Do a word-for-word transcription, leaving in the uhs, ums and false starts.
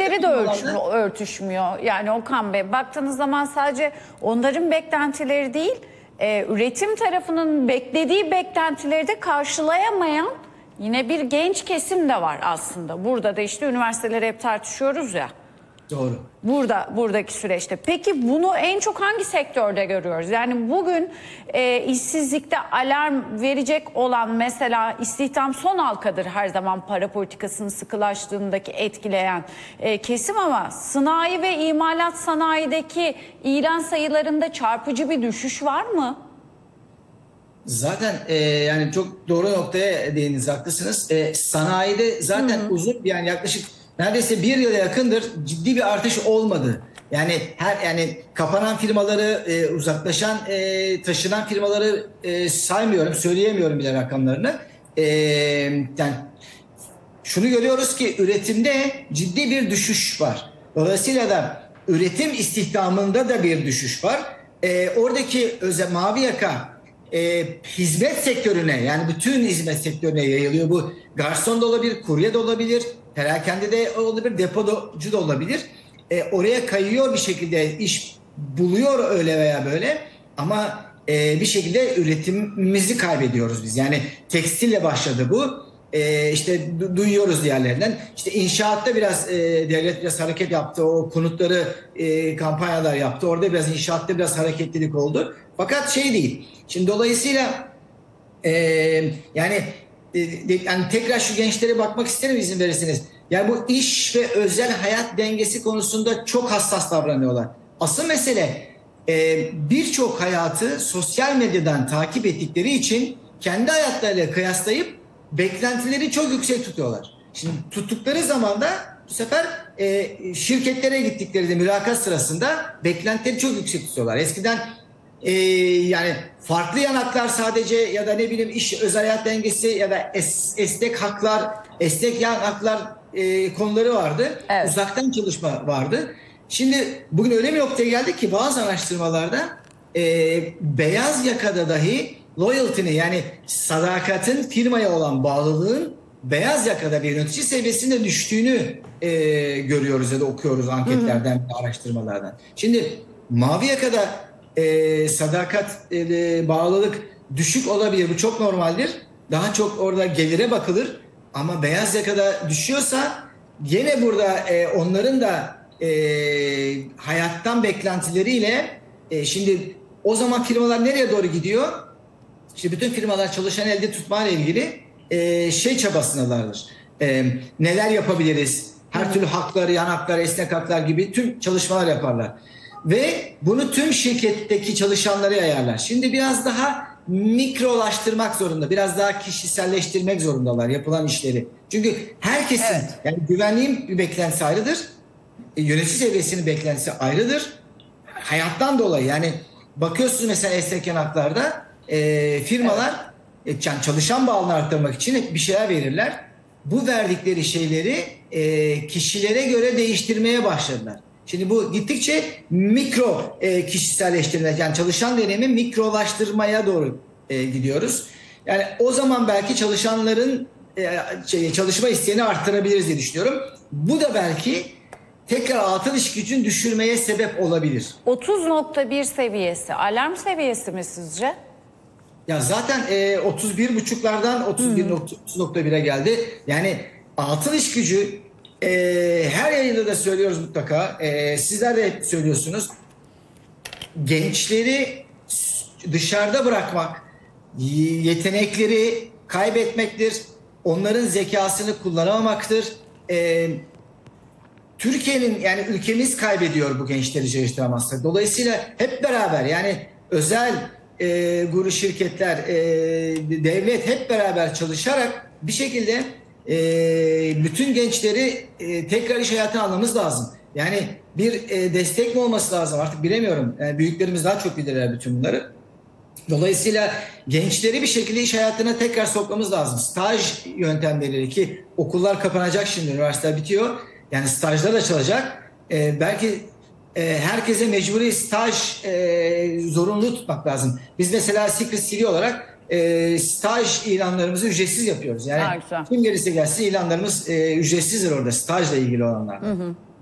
beklentileri de ölçmüyor, örtüşmüyor. Yani Okan Bey, baktığınız zaman sadece onların beklentileri değil, e, üretim tarafının beklediği beklentileri de karşılayamayan yine bir genç kesim de var aslında. Burada da işte üniversiteleri hep tartışıyoruz ya. Doğru. Burada buradaki süreçte. Peki bunu en çok hangi sektörde görüyoruz? Yani bugün e, işsizlikte alarm verecek olan, mesela istihdam son halkadır her zaman para politikasının sıkılaştığındaki etkileyen e, kesim, ama sanayi ve imalat sanayideki ilan sayılarında çarpıcı bir düşüş var mı? Zaten e, yani çok doğru noktaya değindiniz, haklısınız. E, sanayide zaten hı hı. uzun, yani yaklaşık neredeyse bir yıla yakındır ciddi bir artış olmadı. Yani her yani kapanan firmaları, e, uzaklaşan, e, taşınan firmaları e, saymıyorum, söyleyemiyorum bile rakamlarını. E, yani şunu görüyoruz ki üretimde ciddi bir düşüş var. Dolayısıyla da üretim istihdamında da bir düşüş var. E, oradaki özel mavi yaka e, hizmet sektörüne, yani bütün hizmet sektörüne yayılıyor. Bu garson da olabilir, kurye de olabilir, perakende de olabilir, depocu da olabilir. E, oraya kayıyor bir şekilde, iş buluyor öyle veya böyle, ama e, bir şekilde üretimimizi kaybediyoruz biz. Yani tekstille başladı bu. E, işte du- duyuyoruz diğerlerinden. İşte inşaatta biraz e, devlet biraz hareket yaptı. O konutları e, kampanyalar yaptı. Orada biraz inşaatta biraz hareketlilik oldu. Fakat şey değil. Şimdi dolayısıyla e, yani e, yani tekrar şu gençlere bakmak isterim, izin verirseniz. Yani bu iş ve özel hayat dengesi konusunda çok hassas davranıyorlar. Asıl mesele e, birçok hayatı sosyal medyadan takip ettikleri için kendi hayatlarıyla kıyaslayıp beklentileri çok yüksek tutuyorlar. Şimdi tuttukları zaman da bu sefer e, şirketlere gittiklerinde mülakat sırasında beklentileri çok yüksek tutuyorlar. Eskiden e, yani farklı yanaklar sadece, ya da ne bileyim iş özel hayat dengesi ya da es, esnek haklar, esnek yanaklar e, konuları vardı. Evet. Uzaktan çalışma vardı. Şimdi bugün öyle bir noktaya geldik ki bazı araştırmalarda e, beyaz yakada dahi loyalty'nin, yani sadakatin, firmaya olan bağlılığın beyaz yakada bir yönetici seviyesinde düştüğünü e, görüyoruz ya da okuyoruz anketlerden, hı hı. araştırmalardan. Şimdi mavi yakada e, sadakat, e, bağlılık düşük olabilir. Bu çok normaldir. Daha çok orada gelire bakılır. Ama beyaz yakada düşüyorsa yine burada e, onların da e, hayattan beklentileriyle e, şimdi o zaman firmalar nereye doğru gidiyor? İşte bütün firmalar çalışan elde tutmayla ilgili e, şey çabasındalardır. E, neler yapabiliriz? Her türlü hakları, yan haklar, esnek haklar gibi tüm çalışmalar yaparlar. Ve bunu tüm şirketteki çalışanlara yayarlar. Şimdi biraz daha mikrolaştırmak zorunda, biraz daha kişiselleştirmek zorundalar yapılan işleri. Çünkü herkesin, evet. yani güvenliğin bir beklentisi ayrıdır. E, yönetici seviyesinin beklentisi ayrıdır. Hayattan dolayı, yani bakıyorsunuz mesela esnek yan haklarda e, firmalar evet. e, çalışan bağını arttırmak için hep bir şeyler verirler. Bu verdikleri şeyleri e, kişilere göre değiştirmeye başladılar. Şimdi bu gittikçe mikro e, kişiselleştirme, yani çalışan deneyimi mikrolaştırmaya doğru e, gidiyoruz. Yani o zaman belki çalışanların e, şey, çalışma isteğini arttırabiliriz diye düşünüyorum. Bu da belki tekrar altın iş gücünü düşürmeye sebep olabilir. otuz nokta bir seviyesi alarm seviyesi mi sizce? Ya zaten e, otuz bir buçuklardan otuz bir nokta bire geldi. Yani altın iş gücü e, her yayında da söylüyoruz mutlaka. E, sizler de söylüyorsunuz. Gençleri dışarıda bırakmak, yetenekleri kaybetmektir. Onların zekasını kullanamamaktır. E, Türkiye'nin, yani ülkemiz kaybediyor bu gençleri çalıştıramazsa. Dolayısıyla hep beraber, yani özel e, guru şirketler, e, devlet hep beraber çalışarak bir şekilde e, bütün gençleri e, tekrar iş hayatına almamız lazım. Yani bir e, destek mi olması lazım, artık bilemiyorum. Yani büyüklerimiz daha çok bilirler bütün bunları. Dolayısıyla gençleri bir şekilde iş hayatına tekrar sokmamız lazım. Staj yöntemleri, ki okullar kapanacak şimdi, üniversiteler bitiyor. Yani stajlar açılacak. Ee, belki e, herkese mecburi staj e, zorunlu tutmak lazım. Biz mesela Secret C V olarak e, staj ilanlarımızı ücretsiz yapıyoruz. Yani kim gelirse gelsin ilanlarımız e, ücretsizdir orada, stajla ilgili olanlar. Hı hı.